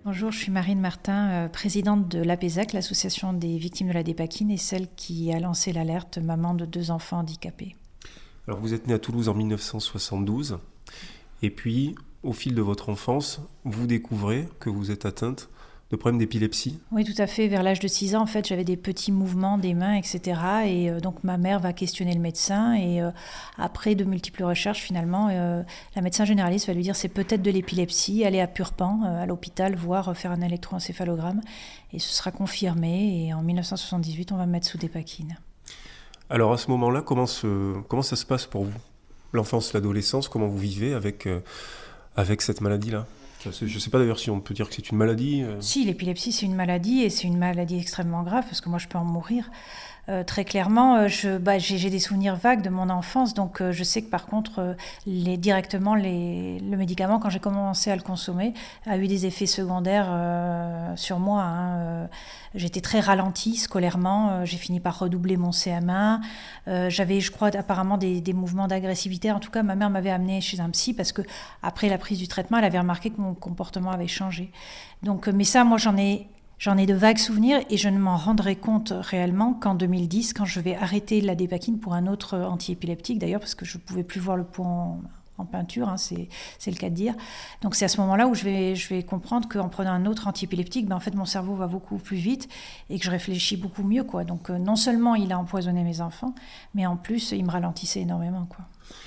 Bonjour, je suis Marine Martin, présidente de l'APESAC, l'association des victimes de la dépakine, et celle qui a lancé l'alerte maman de 2 enfants handicapés. Alors vous êtes née à Toulouse en 1972, et puis au fil de votre enfance, vous découvrez que vous êtes atteinte de problèmes d'épilepsie. Oui, tout à fait. Vers l'âge de 6 ans, en fait, j'avais des petits mouvements des mains, etc. Et donc ma mère va questionner le médecin, et après de multiples recherches, finalement, la médecin généraliste va lui dire c'est peut-être de l'épilepsie, aller à Purpan, à l'hôpital, voir faire un électroencéphalogramme, et ce sera confirmé. Et en 1978, on va me mettre sous dépakine. Alors à ce moment-là, comment ça se passe pour vous? L'enfance, l'adolescence, comment vous vivez avec cette maladie-là? Je ne sais pas d'ailleurs si on peut dire que c'est une maladie. Si, l'épilepsie, c'est une maladie, et c'est une maladie extrêmement grave, parce que moi, je peux en mourir. Très clairement, j'ai des souvenirs vagues de mon enfance, donc je sais que par contre, le médicament, quand j'ai commencé à le consommer, a eu des effets secondaires sur moi. J'étais très ralentie scolairement, j'ai fini par redoubler mon CM1. J'avais, je crois, apparemment des mouvements d'agressivité. En tout cas, ma mère m'avait amenée chez un psy parce que après la prise du traitement, elle avait remarqué que mon comportement avait changé. Donc, mais ça, moi, J'en ai de vagues souvenirs, et je ne m'en rendrai compte réellement qu'en 2010, quand je vais arrêter la dépakine pour un autre antiépileptique, d'ailleurs, parce que je ne pouvais plus voir le pot en peinture, c'est le cas de dire. Donc c'est à ce moment-là où je vais comprendre qu'en prenant un autre antiépileptique, en fait, mon cerveau va beaucoup plus vite et que je réfléchis beaucoup mieux, quoi. Donc non seulement il a empoisonné mes enfants, mais en plus, il me ralentissait énormément, quoi.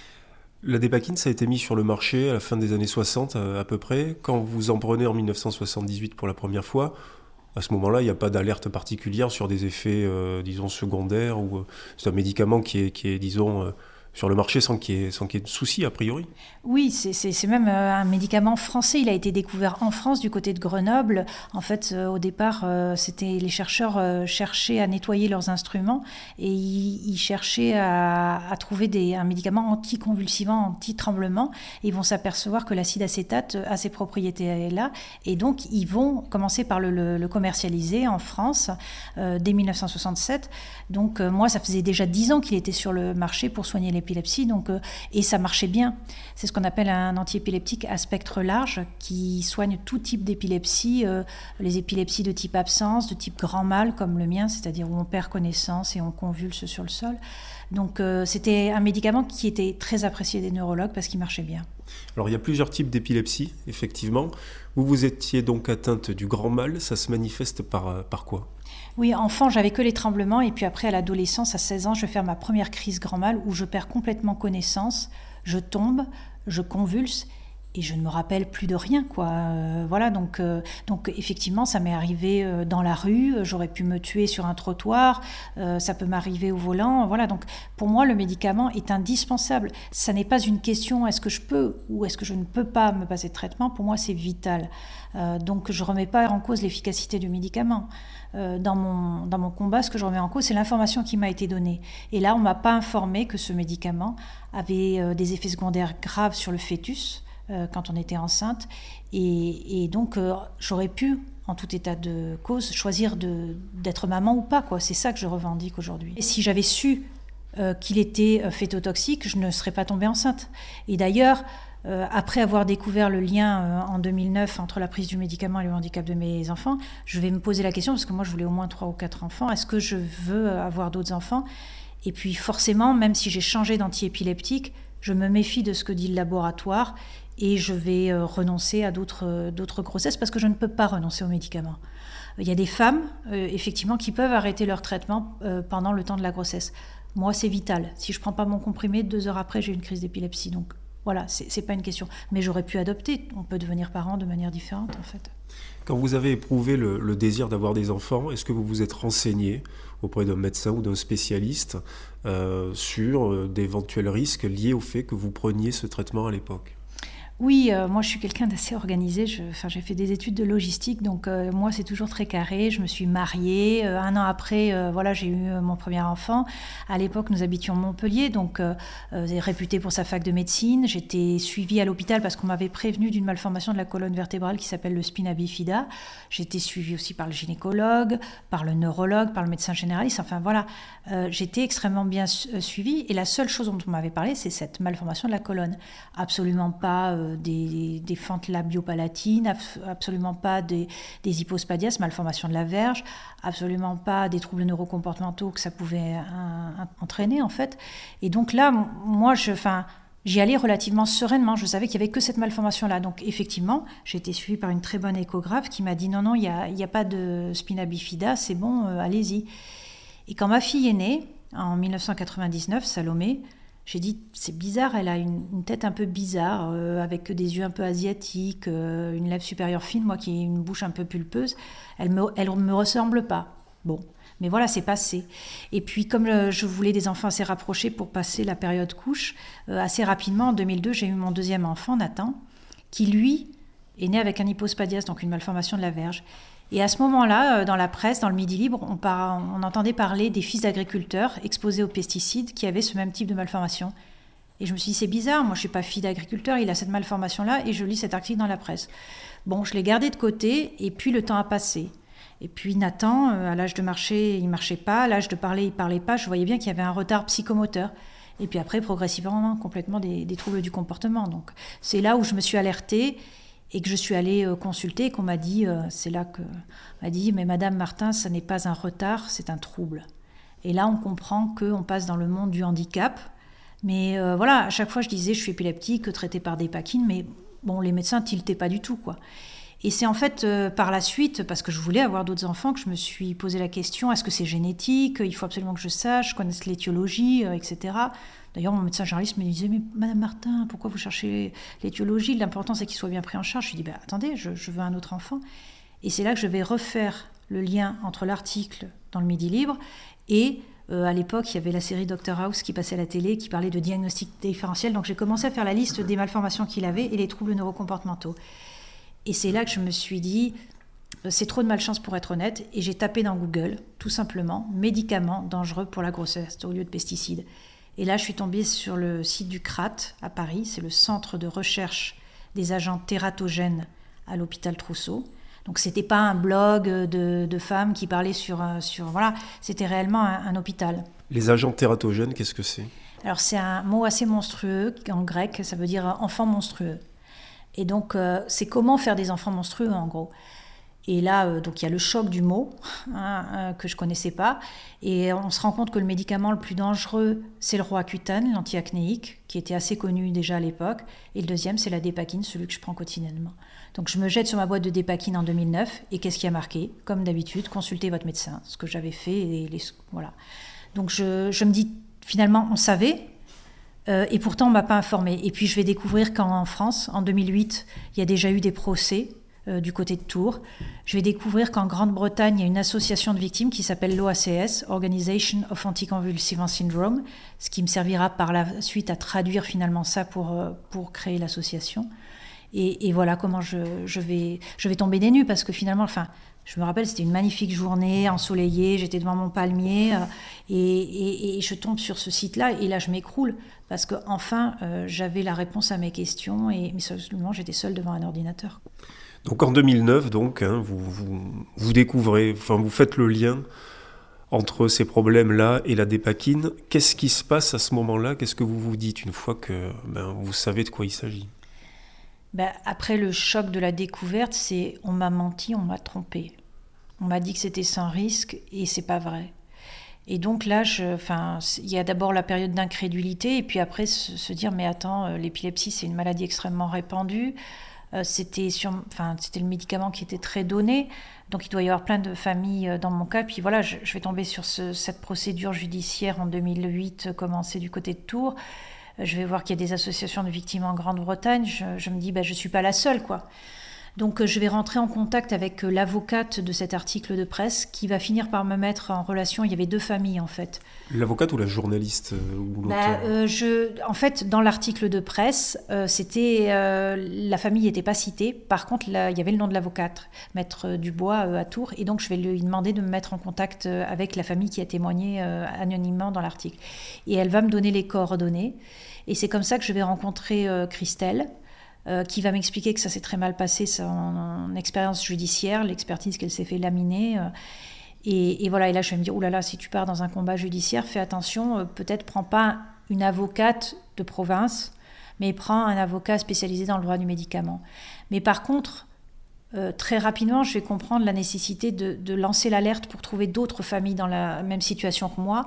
La dépakine, ça a été mis sur le marché à la fin des années 60 à peu près. Quand vous en prenez en 1978 pour la première fois, à ce moment-là, il n'y a pas d'alerte particulière sur des effets, disons, secondaires, ou c'est un médicament qui est disons, sur le marché sans qu'il y ait de soucis, a priori. Oui, c'est même un médicament français. Il a été découvert en France, du côté de Grenoble. En fait, au départ, c'était les chercheurs cherchaient à nettoyer leurs instruments, et ils cherchaient à trouver un médicament anticonvulsivant, anti-tremblement. Et ils vont s'apercevoir que l'acide acétate a ces propriétés-là. Et donc, ils vont commencer par le commercialiser en France dès 1967. Donc, moi, ça faisait déjà 10 ans qu'il était sur le marché pour soigner l'épilepsie. Donc, et ça marchait bien. C'est ce qu'on appelle un antiépileptique à spectre large qui soigne tout type d'épilepsie, les épilepsies de type absence, de type grand mal comme le mien, c'est-à-dire où on perd connaissance et on convulse sur le sol. Donc c'était un médicament qui était très apprécié des neurologues parce qu'il marchait bien. Alors il y a plusieurs types d'épilepsie, effectivement. Vous étiez donc atteinte du grand mal, ça se manifeste par quoi? Oui, enfant, j'avais que les tremblements, et puis après, à l'adolescence, à 16 ans, je vais faire ma première crise grand mal où je perds complètement connaissance, je tombe, je convulse, et je ne me rappelle plus de rien, quoi. Voilà, donc effectivement, ça m'est arrivé dans la rue, j'aurais pu me tuer sur un trottoir, ça peut m'arriver au volant, voilà. Donc pour moi, le médicament est indispensable. Ça n'est pas une question est-ce que je peux ou est-ce que je ne peux pas me passer de traitement. Pour moi, c'est vital. Donc je ne remets pas en cause l'efficacité du médicament. Dans mon combat, ce que je remets en cause, c'est l'information qui m'a été donnée. Et là, on ne m'a pas informé que ce médicament avait des effets secondaires graves sur le fœtus quand on était enceinte. Et donc, j'aurais pu, en tout état de cause, choisir d'être maman ou pas, quoi. C'est ça que je revendique aujourd'hui. Et si j'avais su qu'il était phétotoxique, je ne serais pas tombée enceinte. Et d'ailleurs, après avoir découvert le lien en 2009 entre la prise du médicament et le handicap de mes enfants, je vais me poser la question, parce que moi je voulais au moins 3 ou 4 enfants, est-ce que je veux avoir d'autres enfants? Et puis forcément, même si j'ai changé d'antiépileptique, je me méfie de ce que dit le laboratoire, et je vais renoncer à d'autres grossesses parce que je ne peux pas renoncer aux médicaments. Il y a des femmes, effectivement, qui peuvent arrêter leur traitement pendant le temps de la grossesse. Moi, c'est vital. Si je ne prends pas mon comprimé, 2 heures après, j'ai une crise d'épilepsie. Donc voilà, c'est pas une question. Mais j'aurais pu adopter. On peut devenir parent de manière différente, en fait. Quand vous avez éprouvé le désir d'avoir des enfants, est-ce que vous vous êtes renseigné auprès d'un médecin ou d'un spécialiste sur d'éventuels risques liés au fait que vous preniez ce traitement à l'époque? Oui, moi je suis quelqu'un d'assez organisé. J'ai fait des études de logistique, donc moi c'est toujours très carré. Je me suis mariée. 1 an après, voilà, j'ai eu mon premier enfant. À l'époque, nous habitions Montpellier, donc réputé pour sa fac de médecine. J'étais suivie à l'hôpital parce qu'on m'avait prévenu d'une malformation de la colonne vertébrale qui s'appelle le spina bifida. J'étais suivie aussi par le gynécologue, par le neurologue, par le médecin généraliste. Enfin voilà, j'étais extrêmement bien suivie. Et la seule chose dont on m'avait parlé, c'est cette malformation de la colonne. Absolument pas des fentes labiopalatines, absolument pas des hypospadias, malformations de la verge, absolument pas des troubles neurocomportementaux que ça pouvait entraîner en fait. Et donc là, moi, j'y allais relativement sereinement. Je savais qu'il n'y avait que cette malformation-là. Donc effectivement, j'ai été suivie par une très bonne échographe qui m'a dit non, il n'y a pas de spina bifida, c'est bon, allez-y. Et quand ma fille est née, en 1999, Salomé, j'ai dit, c'est bizarre, elle a une tête un peu bizarre, avec des yeux un peu asiatiques, une lèvre supérieure fine, moi qui ai une bouche un peu pulpeuse. Elle me ressemble pas. Bon, mais voilà, c'est passé. Et puis, comme je voulais des enfants assez rapprochés pour passer la période couche, assez rapidement, en 2002, j'ai eu mon deuxième enfant, Nathan, qui, lui, est né avec un hypospadias, donc une malformation de la verge. Et à ce moment-là, dans la presse, dans le Midi Libre, on entendait parler des fils d'agriculteurs exposés aux pesticides qui avaient ce même type de malformation. Et je me suis dit, c'est bizarre, moi je ne suis pas fille d'agriculteur, il a cette malformation-là, et je lis cet article dans la presse. Bon, je l'ai gardé de côté, et puis le temps a passé. Et puis Nathan, à l'âge de marcher, il ne marchait pas, à l'âge de parler, il ne parlait pas, je voyais bien qu'il y avait un retard psychomoteur. Et puis après, progressivement, complètement des troubles du comportement. Donc c'est là où je me suis alertée, et que je suis allée consulter, et qu'on m'a dit, c'est là qu'on m'a dit, mais Madame Martin, ça n'est pas un retard, c'est un trouble. Et là, on comprend qu'on passe dans le monde du handicap. Mais voilà, à chaque fois, je disais, je suis épileptique, traitée par Dépakine, mais bon, les médecins tiltaient pas du tout, quoi. Et c'est en fait par la suite, parce que je voulais avoir d'autres enfants, que je me suis posé la question, est-ce que c'est génétique ? Il faut absolument que je sache, je connaisse l'étiologie, etc. D'ailleurs, mon médecin généraliste me disait, mais Madame Martin, pourquoi vous cherchez l'étiologie ? L'important, c'est qu'il soit bien pris en charge. Je lui dis, attendez, je veux un autre enfant. Et c'est là que je vais refaire le lien entre l'article dans le Midi Libre et à l'époque, il y avait la série Dr House qui passait à la télé, qui parlait de diagnostic différentiel. Donc j'ai commencé à faire la liste des malformations qu'il avait et les troubles neurocomportementaux. Et c'est là que je me suis dit, c'est trop de malchance pour être honnête. Et j'ai tapé dans Google, tout simplement, médicaments dangereux pour la grossesse au lieu de pesticides. Et là, je suis tombée sur le site du CRAT à Paris. C'est le centre de recherche des agents tératogènes à l'hôpital Trousseau. Donc, ce n'était pas un blog de femmes qui parlaient sur voilà, c'était réellement un hôpital. Les agents tératogènes, qu'est-ce que c'est ? Alors, c'est un mot assez monstrueux. En grec, ça veut dire enfant monstrueux. Et donc, c'est comment faire des enfants monstrueux, en gros. Et là, donc il y a le choc du mot, que je ne connaissais pas. Et on se rend compte que le médicament le plus dangereux, c'est le Roaccutane, l'antiacnéique, qui était assez connu déjà à l'époque. Et le deuxième, c'est la Dépakine, celui que je prends quotidiennement. Donc je me jette sur ma boîte de Dépakine en 2009. Et qu'est-ce qui a marqué ? Comme d'habitude, consultez votre médecin, ce que j'avais fait. Voilà. Donc je me dis, finalement, on savait. Et pourtant, on ne m'a pas informée. Et puis je vais découvrir qu'en France, en 2008, il y a déjà eu des procès du côté de Tours. Je vais découvrir qu'en Grande-Bretagne, il y a une association de victimes qui s'appelle l'OACS, Organisation of Anticonvulsivant Syndrome, ce qui me servira par la suite à traduire finalement ça pour créer l'association. Et voilà comment je vais tomber des nues, parce que finalement, je me rappelle, c'était une magnifique journée, ensoleillée, j'étais devant mon palmier, et je tombe sur ce site-là, et là je m'écroule, parce qu'enfin, j'avais la réponse à mes questions, mais seulement j'étais seule devant un ordinateur. Donc en 2009, vous découvrez, vous faites le lien entre ces problèmes-là et la Dépakine. Qu'est-ce qui se passe à ce moment-là ? Qu'est-ce que vous vous dites une fois que vous savez de quoi il s'agit ? Après le choc de la découverte, on m'a menti, on m'a trompé. On m'a dit que c'était sans risque et c'est pas vrai. Et donc là, il y a d'abord la période d'incrédulité et puis après se dire mais attends, l'épilepsie c'est une maladie extrêmement répandue. C'était le médicament qui était très donné, donc il doit y avoir plein de familles dans mon cas. Puis voilà, je vais tomber sur cette procédure judiciaire en 2008, commencée du côté de Tours. Je vais voir qu'il y a des associations de victimes en Grande-Bretagne. Je me dis, je ne suis pas la seule, quoi. Donc je vais rentrer en contact avec l'avocate de cet article de presse qui va finir par me mettre en relation. Il y avait deux familles en fait. L'avocate ou la journaliste ou l'auteur ? En fait, dans l'article de presse, la famille n'était pas citée. Par contre, il y avait le nom de l'avocate, Maître Dubois à Tours. Et donc je vais lui demander de me mettre en contact avec la famille qui a témoigné anonymement dans l'article. Et elle va me donner les coordonnées. Et c'est comme ça que je vais rencontrer Christelle. Qui va m'expliquer que ça s'est très mal passé, son expérience judiciaire, l'expertise qu'elle s'est fait laminer. Et voilà, et là je vais me dire, oulala, si tu pars dans un combat judiciaire, fais attention, peut-être prends pas une avocate de province, mais prends un avocat spécialisé dans le droit du médicament. Mais par contre, très rapidement, je vais comprendre la nécessité de lancer l'alerte pour trouver d'autres familles dans la même situation que moi.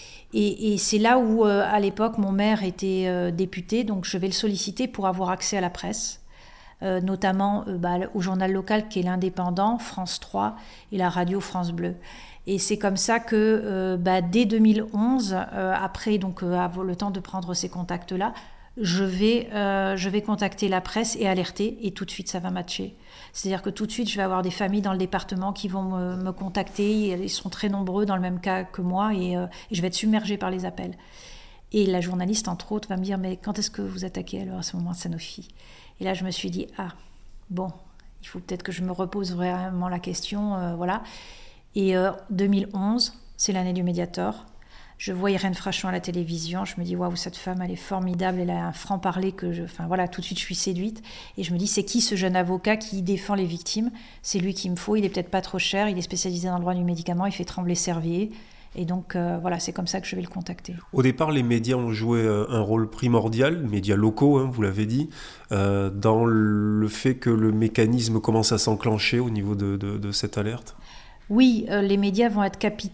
Et c'est là où, à l'époque, mon maire était député, donc je vais le solliciter pour avoir accès à la presse, notamment au journal local qui est l'Indépendant, France 3 et la radio France Bleu. Et c'est comme ça que dès 2011, après donc avoir le temps de prendre ces contacts-là, je vais contacter la presse et alerter, et tout de suite ça va matcher. C'est-à-dire que tout de suite je vais avoir des familles dans le département qui vont me contacter, ils sont très nombreux dans le même cas que moi, et je vais être submergée par les appels. Et la journaliste, entre autres, va me dire « Mais quand est-ce que vous attaquez alors à ce moment Sanofi ?» Et là je me suis dit « Ah, bon, il faut peut-être que je me repose vraiment la question, voilà. » Et 2011, c'est l'année du Mediator. Je vois Irène Frachon à la télévision, je me dis waouh, cette femme elle est formidable, elle a un franc-parler tout de suite je suis séduite, et je me dis c'est qui ce jeune avocat qui défend les victimes? C'est lui qu'il me faut, il est peut-être pas trop cher, il est spécialisé dans le droit du médicament, il fait trembler Servier, et donc c'est comme ça que je vais le contacter. Au départ, les médias ont joué un rôle primordial, les médias locaux, vous l'avez dit, dans le fait que le mécanisme commence à s'enclencher au niveau de cette alerte. Oui, les médias vont être capitaux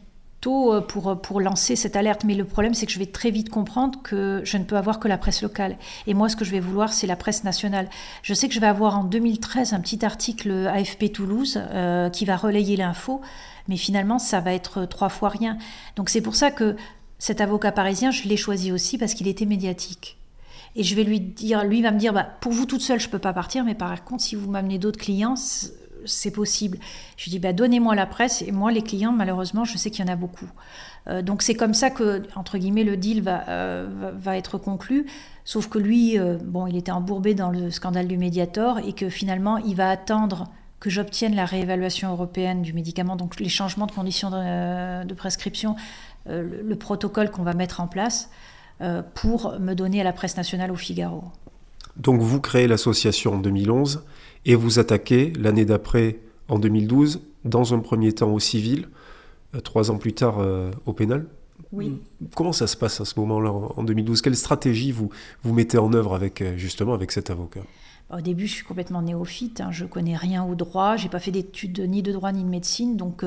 pour lancer cette alerte, mais le problème c'est que je vais très vite comprendre que je ne peux avoir que la presse locale, et moi ce que je vais vouloir c'est la presse nationale. Je sais que je vais avoir en 2013 un petit article AFP Toulouse qui va relayer l'info, mais finalement ça va être 3 fois rien. Donc c'est pour ça que cet avocat parisien, je l'ai choisi aussi parce qu'il était médiatique. Et je vais lui va me dire pour vous toute seule je peux pas partir, mais par contre si vous m'amenez d'autres clients, c'est possible. Je dis donnez-moi la presse, et moi les clients malheureusement je sais qu'il y en a beaucoup. Donc c'est comme ça que entre guillemets le deal va être conclu, sauf que lui il était embourbé dans le scandale du Mediator, et que finalement il va attendre que j'obtienne la réévaluation européenne du médicament, donc les changements de conditions de prescription, le protocole qu'on va mettre en place pour me donner à la presse nationale au Figaro. Donc vous créez l'association en 2011 et vous attaquez l'année d'après, en 2012, dans un premier temps au civil, 3 ans plus tard au pénal. Oui. Comment ça se passe à ce moment-là, en 2012 ? Quelle stratégie vous mettez en œuvre avec cet avocat ? Au début, je suis complètement néophyte, je ne connais rien au droit, je n'ai pas fait d'études ni de droit ni de médecine, donc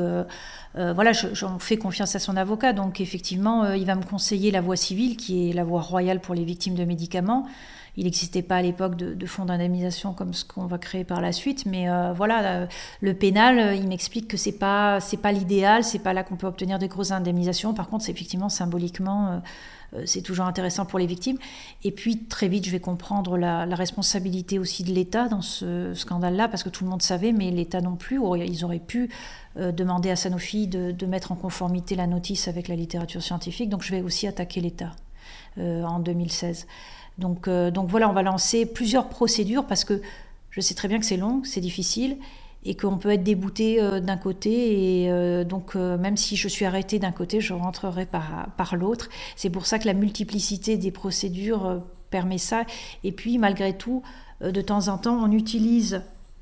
j'en fais confiance à son avocat. Donc effectivement, il va me conseiller la voie civile, qui est la voie royale pour les victimes de médicaments. Il n'existait pas à l'époque de fonds d'indemnisation comme ce qu'on va créer par la suite, mais le pénal, il m'explique que c'est pas l'idéal, c'est pas là qu'on peut obtenir des grosses indemnisations. Par contre, c'est effectivement symboliquement, c'est toujours intéressant pour les victimes. Et puis très vite, je vais comprendre la responsabilité aussi de l'État dans ce scandale-là, parce que tout le monde savait, mais l'État non plus. Ils auraient pu demander à Sanofi de mettre en conformité la notice avec la littérature scientifique. Donc je vais aussi attaquer l'État en 2016. Donc voilà, on va lancer plusieurs procédures, parce que je sais très bien que c'est long, c'est difficile, et qu'on peut être débouté d'un côté, et même si je suis arrêtée d'un côté, je rentrerai par l'autre. C'est pour ça que la multiplicité des procédures permet ça. Et puis malgré tout, de temps en temps, on utilise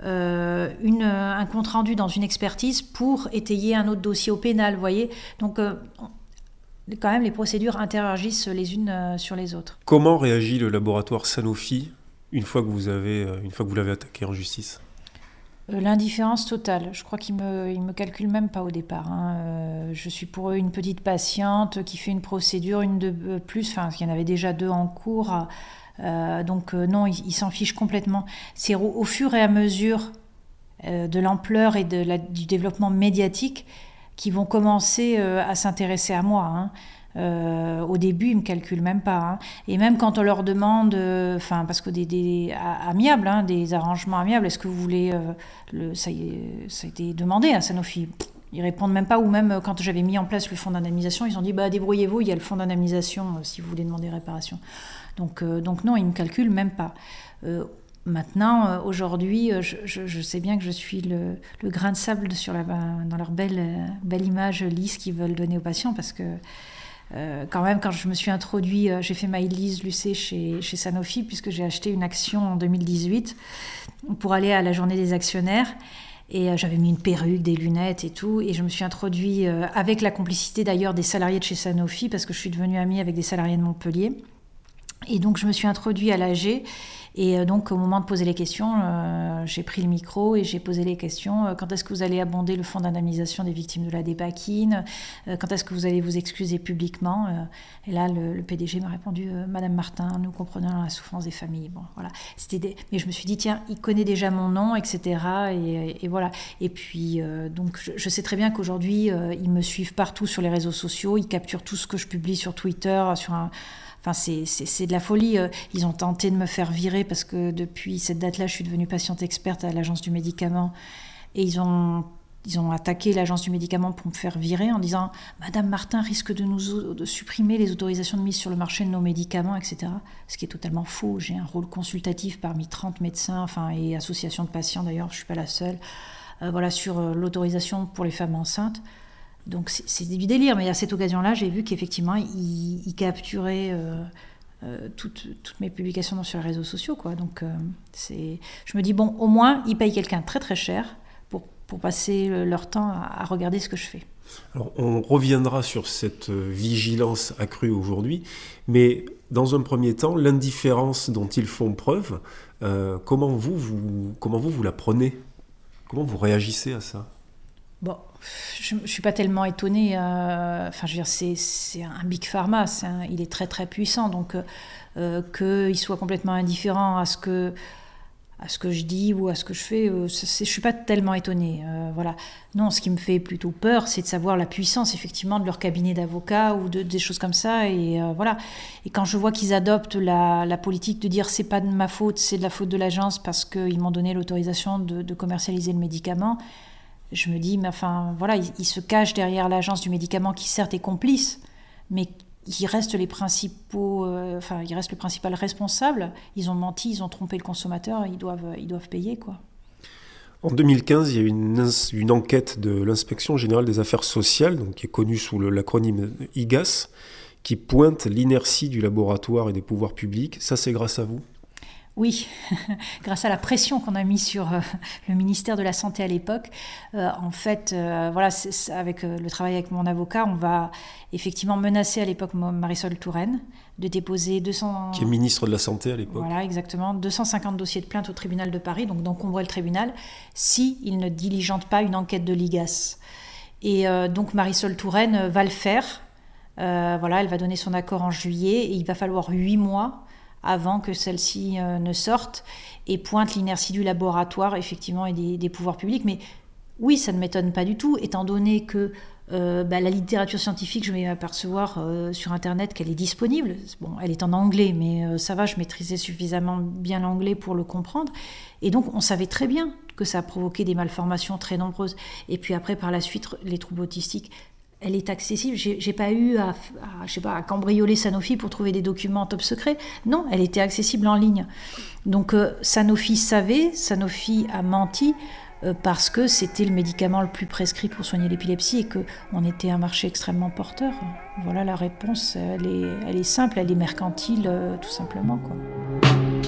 un compte-rendu dans une expertise pour étayer un autre dossier au pénal, vous voyez. Donc quand même, les procédures interagissent les unes sur les autres. Comment réagit le laboratoire Sanofi une fois que vous l'avez attaqué en justice ? L'indifférence totale. Je crois qu'ils me calculent même pas au départ. Je suis pour eux une petite patiente qui fait une procédure, une de plus. Enfin, il y en avait déjà 2 en cours. Non, ils s'en fichent complètement. C'est au fur et à mesure de l'ampleur et du développement médiatique qui vont commencer à s'intéresser à moi. Au début, ils ne me calculent même pas. Et même quand on leur demande, parce que des amiables, des arrangements amiables, est-ce que vous voulez... ça a été demandé à Sanofi. Ils répondent même pas, ou même quand j'avais mis en place le fonds d'indemnisation, ils ont dit débrouillez-vous, il y a le fonds d'indemnisation si vous voulez demander réparation. Donc non, ils ne me calculent même pas. Maintenant, aujourd'hui, je sais bien que je suis le grain de sable dans leur belle image lisse qu'ils veulent donner aux patients, parce que quand même, quand je me suis introduit, j'ai fait ma Élise Lucet chez Sanofi, puisque j'ai acheté une action en 2018 pour aller à la journée des actionnaires. Et j'avais mis une perruque, des lunettes et tout. Et je me suis introduit avec la complicité d'ailleurs des salariés de chez Sanofi, parce que je suis devenue amie avec des salariés de Montpellier. Et donc, je me suis introduite à l'AG. Et donc, au moment de poser les questions, j'ai pris le micro et j'ai posé les questions. Quand est-ce que vous allez abonder le fonds d'indemnisation des victimes de la dépakine ? Quand est-ce que vous allez vous excuser publiquement ? Et là, le PDG m'a répondu « Madame Martin, nous comprenons la souffrance des familles. » Bon, voilà. Mais je me suis dit, tiens, il connaît déjà mon nom, etc. Et voilà. Et puis, donc, je sais très bien qu'aujourd'hui, ils me suivent partout sur les réseaux sociaux. Ils capturent tout ce que je publie sur Twitter, sur un... Enfin, c'est de la folie. Ils ont tenté de me faire virer parce que depuis cette date-là, je suis devenue patiente experte à l'Agence du médicament. Et ils ont attaqué l'Agence du médicament pour me faire virer en disant « Madame Martin risque de supprimer les autorisations de mise sur le marché de nos médicaments, etc. » Ce qui est totalement faux. J'ai un rôle consultatif parmi 30 médecins et associations de patients, d'ailleurs, je ne suis pas la seule, sur l'autorisation pour les femmes enceintes. Donc c'est du délire, mais à cette occasion-là, j'ai vu qu'effectivement, ils capturaient toutes mes publications sur les réseaux sociaux, quoi. Donc je me dis, bon, au moins, ils payent quelqu'un très très cher pour passer leur temps à regarder ce que je fais. Alors, on reviendra sur cette vigilance accrue aujourd'hui, mais dans un premier temps, l'indifférence dont ils font preuve, comment vous la prenez ? Comment vous réagissez à ça ? Bon, je ne suis pas tellement étonnée. Je veux dire, c'est un big pharma, il est très très puissant. Donc, qu'il soit complètement indifférent à ce que je dis ou à ce que je fais, je ne suis pas tellement étonnée. Voilà. Non, ce qui me fait plutôt peur, c'est de savoir la puissance, effectivement, de leur cabinet d'avocats ou des choses comme ça. Et voilà. Et quand je vois qu'ils adoptent la politique de dire c'est pas de ma faute, c'est de la faute de l'agence parce qu'ils m'ont donné l'autorisation de commercialiser le médicament, je me dis, mais enfin, voilà, ils se cachent derrière l'agence du médicament qui certes est complice, mais il reste le principal responsable. Ils ont menti, ils ont trompé le consommateur, ils doivent payer, quoi. En 2015, il y a eu une enquête de l'Inspection générale des affaires sociales, donc qui est connue sous l'acronyme IGAS, qui pointe l'inertie du laboratoire et des pouvoirs publics. Ça, c'est grâce à vous ? Oui, grâce à la pression qu'on a mise sur le ministère de la Santé à l'époque. En fait, avec le travail avec mon avocat, on va effectivement menacer à l'époque Marisol Touraine de déposer 200... Qui est ministre de la Santé à l'époque. Voilà, exactement. 250 dossiers de plainte au tribunal de Paris, donc d'encombrer le tribunal, s'il ne diligente pas une enquête de l'IGAS. Et donc Marisol Touraine va le faire. Elle va donner son accord en juillet et il va falloir 8 mois avant que celle-ci ne sorte, et pointe l'inertie du laboratoire, effectivement, et des pouvoirs publics. Mais oui, ça ne m'étonne pas du tout, étant donné que la littérature scientifique, je vais m'apercevoir sur Internet qu'elle est disponible. Bon, elle est en anglais, mais ça va, je maîtrisais suffisamment bien l'anglais pour le comprendre. Et donc, on savait très bien que ça a provoqué des malformations très nombreuses. Et puis après, par la suite, les troubles autistiques, elle est accessible. J'ai pas eu à cambrioler Sanofi pour trouver des documents top secret. Non, elle était accessible en ligne. Donc Sanofi savait, Sanofi a menti parce que c'était le médicament le plus prescrit pour soigner l'épilepsie et qu'on était un marché extrêmement porteur. Voilà, la réponse, elle est simple, elle est mercantile, tout simplement, quoi.